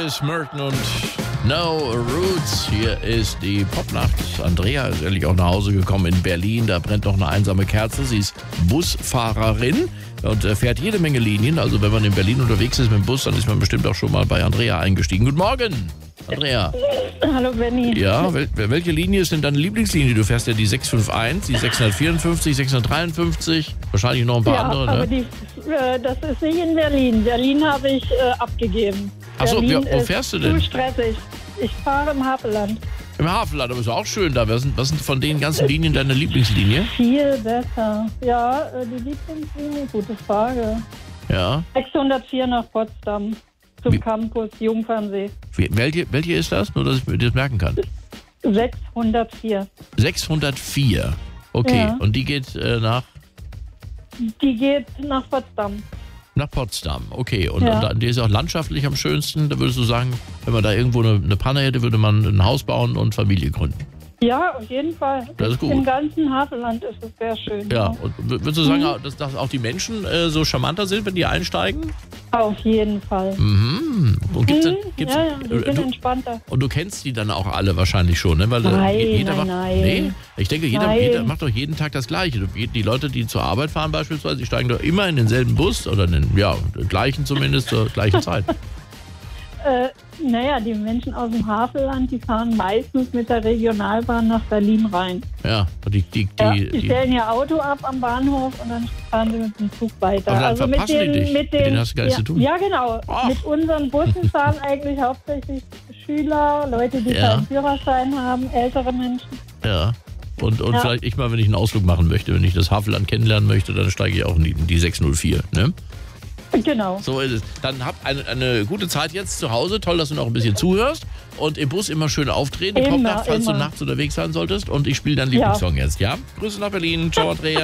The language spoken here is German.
Chris Merton und No Roots. Hier ist die Popnacht. Andrea ist ehrlich auch nach Hause gekommen in Berlin. Da brennt noch eine einsame Kerze. Sie ist Busfahrerin und fährt jede Menge Linien. Also wenn man in Berlin unterwegs ist mit dem Bus, dann ist man bestimmt auch schon mal bei Andrea eingestiegen. Guten Morgen, Andrea. Hallo Benni. Ja, welche Linie ist denn deine Lieblingslinie? Du fährst ja die 651, die 654, 653, wahrscheinlich noch ein paar andere, ne? Aber das ist nicht in Berlin. Berlin habe ich abgegeben. Achso, Berlin wo fährst du denn? Zu stressig. Ich fahre im Havelland. Im Hafenland, aber ist auch schön da. Was sind von den ganzen Linien deine Lieblingslinie? Viel besser. Ja, die Lieblingslinie, gute Frage. Ja. 604 nach Potsdam zum Campus Jungfernsee. Welche ist das? Nur, dass ich mir das merken kann. 604. 604. Okay, Ja. und die geht nach Die geht nach Potsdam. Potsdam. Okay, und Ja. die ist auch landschaftlich am schönsten. Da würdest du sagen, wenn man da irgendwo eine Panne hätte, würde man ein Haus bauen und Familie gründen. Ja, auf jeden Fall. Das ist gut. Im ganzen Havelland ist es sehr schön. Ja, und würdest du sagen, dass auch die Menschen so charmanter sind, wenn die einsteigen? Auf jeden Fall. Mhm. Und gibt's, Ja, die sind entspannter. und du kennst die dann auch alle wahrscheinlich schon, ne? Weil jeder macht, nein. Nee, ich denke, jeder Nein. macht doch jeden Tag das Gleiche. Die Leute, die zur Arbeit fahren beispielsweise, die steigen doch immer in denselben Bus oder den gleichen zumindest zur gleichen Zeit. Naja, die Menschen aus dem Havelland, die fahren meistens mit der Regionalbahn nach Berlin rein. Ja, die Die stellen ihr Auto ab am Bahnhof und dann fahren sie mit dem Zug weiter. Aber dann verpassen die dich. Mit denen hast du gar nichts zu tun. Ja, genau. Ach. Mit unseren Bussen fahren eigentlich hauptsächlich Schüler, Leute, die keinen Führerschein haben, ältere Menschen. Ja. Und vielleicht ich mal, wenn ich einen Ausflug machen möchte, wenn ich das Havelland kennenlernen möchte, dann steige ich auch in die 604, ne? Genau. So ist es. Dann habt eine gute Zeit jetzt zu Hause. Toll, dass du noch ein bisschen zuhörst. Und im Bus immer schön auftreten. Die Popnacht, falls du nachts unterwegs sein solltest. Und ich spiele deinen Lieblingssong jetzt, ja? Grüße nach Berlin. Ciao, Andrea.